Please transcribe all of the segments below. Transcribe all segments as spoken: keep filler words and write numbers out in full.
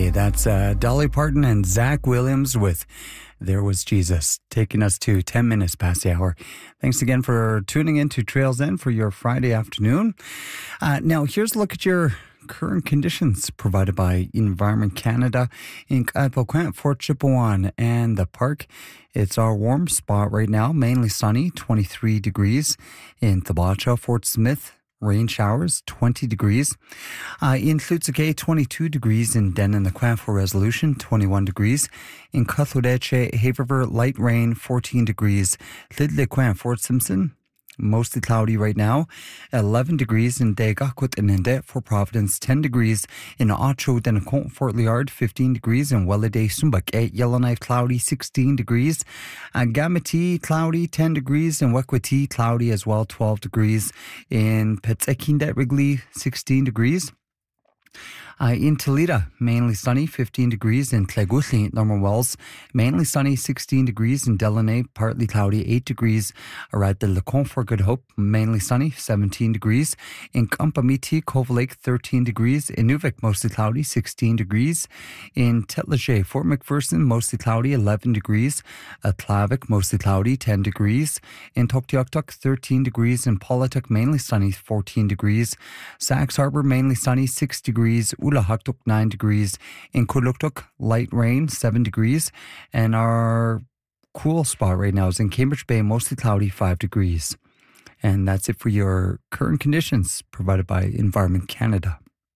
Okay, that's uh, Dolly Parton and Zach Williams with There Was Jesus, taking us to ten minutes past the hour. Thanks again for tuning in to Trails End for your Friday afternoon. Uh, now, here's a look at your current conditions provided by Environment Canada in Kaipoquan, Fort Chipewyan, and the park. It's our warm spot right now, mainly sunny, twenty-three degrees. In Thabacha, Fort Smith, rain showers, twenty degrees. Uh, in Tlutsuke, twenty-two degrees. In Denonakwan for Resolution, twenty-one degrees. In Kathureche, Haverver, light rain, fourteen degrees. Lidlekwan, Fort Simpson, mostly cloudy right now, eleven degrees. In Degakut and Nende for Providence, ten degrees. In Acho, Denakon, Fort Liard, fifteen degrees. In Wellade, Sumbak, Yellowknife, cloudy, sixteen degrees. Uh, Gamati, cloudy, ten degrees. In Wekwati, cloudy as well, twelve degrees. In Petzekindet, Wrigley, sixteen degrees. Uh, in Toledo, mainly sunny, fifteen degrees. In Tleguthli, Norman Wells, mainly sunny, sixteen degrees. In Delaney, partly cloudy, eight degrees. Arad de Lecon for Good Hope, mainly sunny, seventeen degrees. In Kampamiti, Cove Lake, thirteen degrees. In Nuvik, mostly cloudy, sixteen degrees. In Tetleche, Fort McPherson, mostly cloudy, eleven degrees. At Tlavik, mostly cloudy, ten degrees. In Tuktoyaktuk, thirteen degrees. In Polituk, mainly sunny, fourteen degrees. Sax Harbor, mainly sunny, six degrees. Ulahaktuk, nine degrees. In Kuluktuk, light rain, seven degrees. And our cool spot right now is in Cambridge Bay, mostly cloudy, five degrees. And that's it for your current conditions provided by Environment Canada.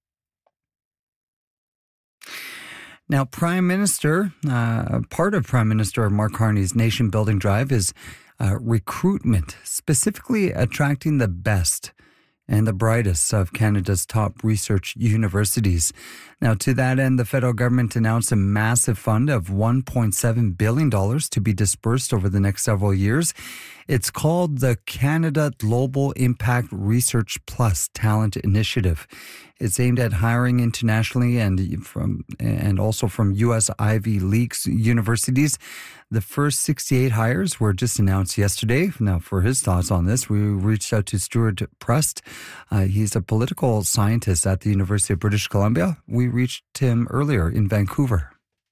Now, Prime Minister, uh, part of Prime Minister Mark Carney's nation building drive is uh, recruitment, specifically attracting the best and the brightest of Canada's top research universities. Now, to that end, the federal government announced a massive fund of one point seven billion dollars to be dispersed over the next several years. It's called the Canada Global Impact Research Plus Talent Initiative. It's aimed at hiring internationally and from and also from U S Ivy League universities. The first sixty-eight hires were just announced yesterday. Now, for his thoughts on this, we reached out to Stuart Prest. Uh, he's a political scientist at the University of British Columbia. We reached him earlier in Vancouver.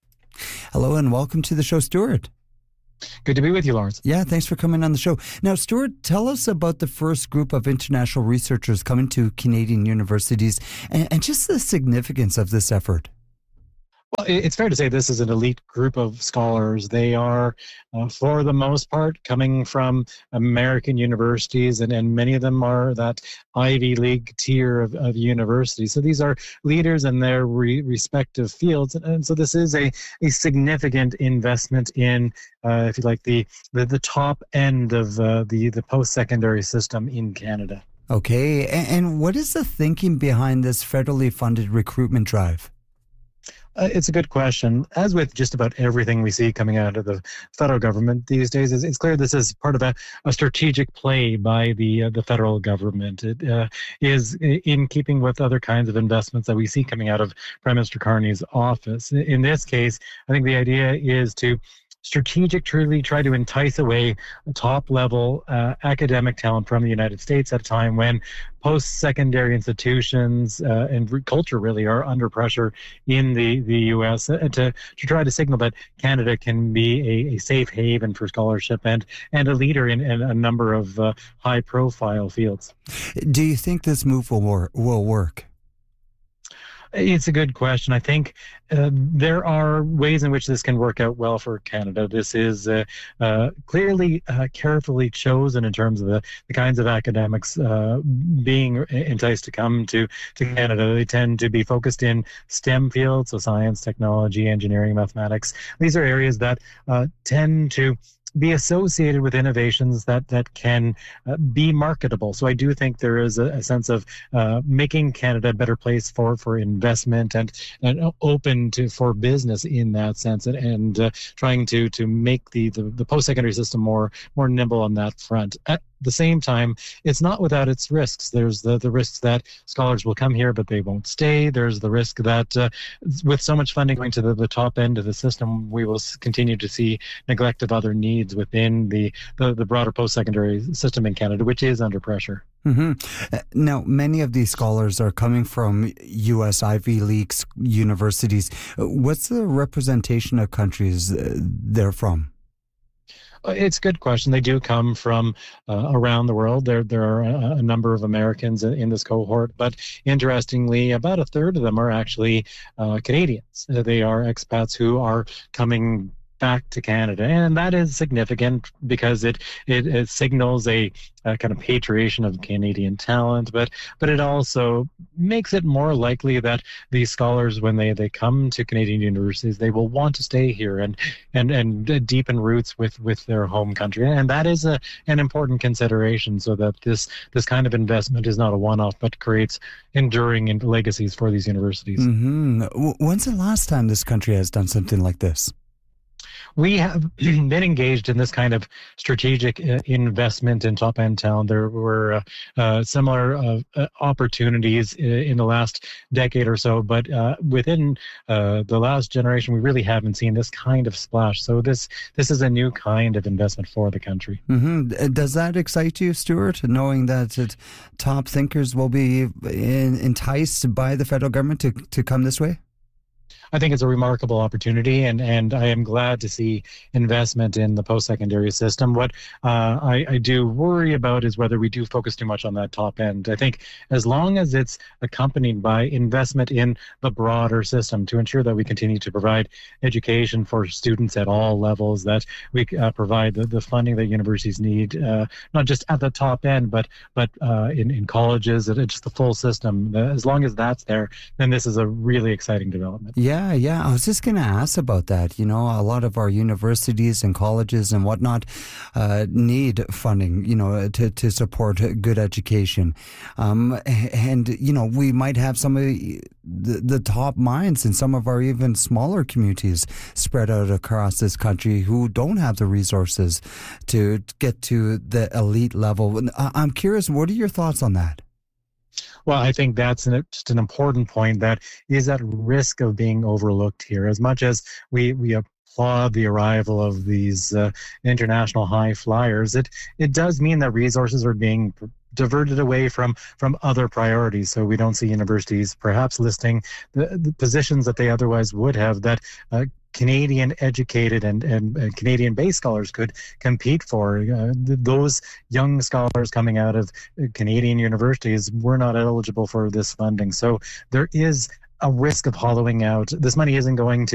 Hello and welcome to the show, Stuart. Good to be with you, Lawrence. Yeah, thanks for coming on the show. Now, Stuart, tell us about the first group of international researchers coming to Canadian universities and, and just the significance of this effort. Well, it's fair to say this is an elite group of scholars. They are, uh, for the most part, coming from American universities, and, and many of them are that Ivy League tier of, of universities. So these are leaders in their re- respective fields. And, and so this is a, a significant investment in, uh, if you like, the, the, the top end of uh, the, the post-secondary system in Canada. Okay. And, and what is the thinking behind this federally funded recruitment drive? Uh, it's a good question. As with just about everything we see coming out of the federal government these days, it's, it's clear this is part of a, a strategic play by the uh, the federal government. It uh, is in keeping with other kinds of investments that we see coming out of Prime Minister Carney's office. In this case, I think the idea is to strategic truly try to entice away top-level uh, academic talent from the United States at a time when post-secondary institutions uh, and culture really are under pressure in the, the U S uh, to, to try to signal that Canada can be a, a safe haven for scholarship and, and a leader in, in a number of uh, high-profile fields. Do you think this move will work? Will work? It's a good question. I think uh, there are ways in which this can work out well for Canada. This is uh, uh, clearly uh, carefully chosen in terms of the, the kinds of academics uh, being enticed to come to, to Canada. They tend to be focused in STEM fields, so science, technology, engineering, mathematics. These are areas that uh, tend to be associated with innovations that that can uh, be marketable. So I do think there is a, a sense of uh, making Canada a better place for, for investment and, and open to for business in that sense, and, and uh, trying to to make the, the, the post-secondary system more more nimble on that front. Uh, the same time, it's not without its risks. There's the, the risks that scholars will come here, but they won't stay. There's the risk that uh, with so much funding going to the, the top end of the system, we will continue to see neglect of other needs within the, the, the broader post-secondary system in Canada, which is under pressure. Mm-hmm. Now, many of these scholars are coming from U S Ivy League universities. What's the representation of countries they're from? It's a good question. They do come from uh, around the world. There, there are a, a number of Americans in, in this cohort, but interestingly, about a third of them are actually uh, Canadians. They are expats who are coming back to Canada, and that is significant because it it, it signals a, a kind of patriation of Canadian talent, but but it also makes it more likely that these scholars, when they, they come to Canadian universities, they will want to stay here and and and deepen roots with, with their home country, and that is a an important consideration, so that this this kind of investment is not a one-off, but creates enduring legacies for these universities. Mm-hmm. When's the last time this country has done something like this? We have been engaged in this kind of strategic uh, investment in top-end talent. There were uh, uh, similar uh, uh, opportunities in the last decade or so, but uh, within uh, the last generation, we really haven't seen this kind of splash. So this this is a new kind of investment for the country. Mm-hmm. Does that excite you, Stuart, knowing that it, top thinkers will be in, enticed by the federal government to, to come this way? I think it's a remarkable opportunity, and, and I am glad to see investment in the post-secondary system. What uh, I, I do worry about is whether we do focus too much on that top end. I think as long as it's accompanied by investment in the broader system to ensure that we continue to provide education for students at all levels, that we uh, provide the, the funding that universities need, uh, not just at the top end, but but uh, in, in colleges, it's the full system. As long as that's there, then this is a really exciting development. Yeah. Yeah, yeah. I was just going to ask about that. You know, a lot of our universities and colleges and whatnot uh, need funding, you know, to, to support good education. Um, and, you know, we might have some of the, the top minds in some of our even smaller communities spread out across this country who don't have the resources to get to the elite level. I'm curious, what are your thoughts on that? Well, I think that's an, just an important point that is at risk of being overlooked here. As much as we, we applaud the arrival of these uh, international high flyers, it, it does mean that resources are being diverted away from, from other priorities. So we don't see universities perhaps listing the, the positions that they otherwise would have that uh, Canadian educated and, and, and Canadian-based scholars could compete for. Uh, th- those young scholars coming out of Canadian universities were not eligible for this funding. So there is a risk of hollowing out. This money isn't going to